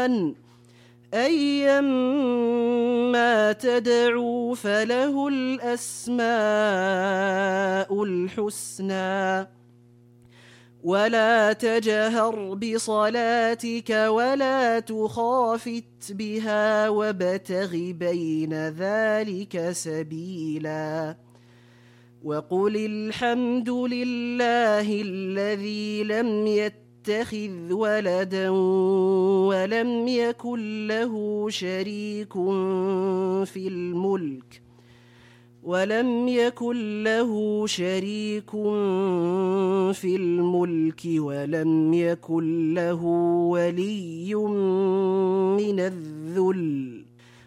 أيما تدعوا فله الأسماء الحسنى ولا تجهر بصلاتك ولا تخافت بها وابتغ بين ذلك سبيلا وقل الحمد لله الذي لم يتخذ ولدا ولم يكن له شريك في الملك ولم يكن له ولي من الذل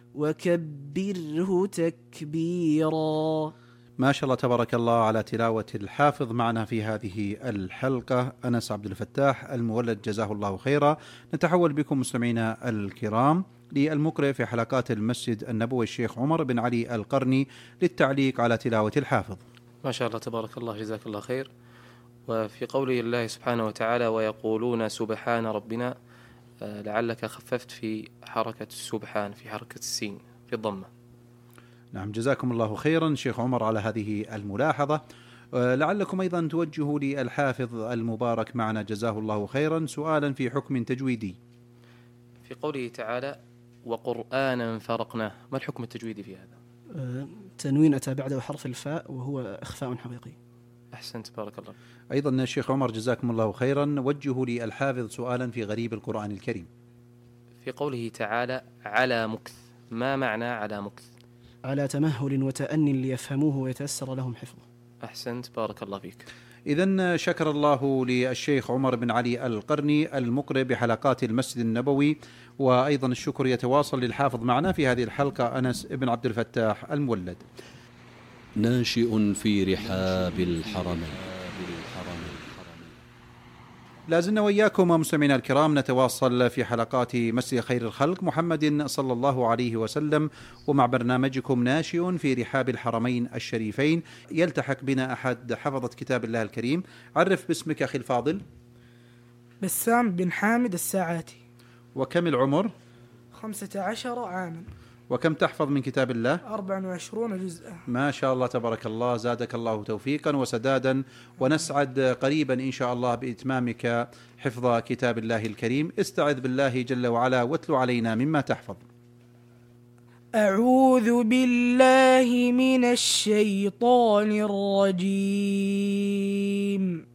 وكبره تكبيرا. ما شاء الله تبارك الله على تلاوة الحافظ معنا في هذه الحلقة أنس عبد الفتاح المولد جزاه الله خيرا. نتحول بكم مستمعينا الكرام للمقرئ في حلقات المسجد النبوي الشيخ عمر بن علي القرني للتعليق على تلاوة الحافظ. ما شاء الله تبارك الله جزاك الله خير. وفي قوله الله سبحانه وتعالى ويقولون سبحان ربنا، لعلك خففت في حركة السبحان في حركة السين في الضمة. نعم جزاكم الله خيرا شيخ عمر على هذه الملاحظة. لعلكم أيضا توجهوا للحافظ المبارك معنا جزاه الله خيرا سؤالا في حكم تجويدي في قوله تعالى وقرآنا فرقناه، ما الحكم التجويدي في هذا؟ تنوين أتى بعده حرف الفاء وهو إخفاء حقيقي. أحسنت بارك الله. أيضا الشيخ عمر جزاكم الله خيرا وجهوا للحافظ سؤالا في غريب القرآن الكريم في قوله تعالى على مكث، ما معنى على مكث؟ على تمهل وتأن ليفهموه ويتيسر لهم حفظه. أحسنت بارك الله فيك. إذن شكر الله للشيخ عمر بن علي القرني المقرئ بحلقات المسجد النبوي، وأيضا الشكر يتواصل للحافظ معنا في هذه الحلقة أنس بن عبد الفتاح المولد. ناشئ في رحاب الحرمين. لازلنا وإياكم مستمعينا الكرام نتواصل في حلقات مسجد خير الخلق محمد صلى الله عليه وسلم، ومع برنامجكم ناشئ في رحاب الحرمين الشريفين. يلتحق بنا أحد حفظة كتاب الله الكريم. عرف باسمك أخي الفاضل. بسام بن حامد الساعاتي. وكم العمر؟ 15 عاما. وكم تحفظ من كتاب الله؟ 24 جزءا. ما شاء الله تبارك الله، زادك الله توفيقا وسدادا، ونسعد قريبا إن شاء الله بإتمامك حفظ كتاب الله الكريم. استعذ بالله جل وعلا واتل علينا مما تحفظ. أعوذ بالله من الشيطان الرجيم.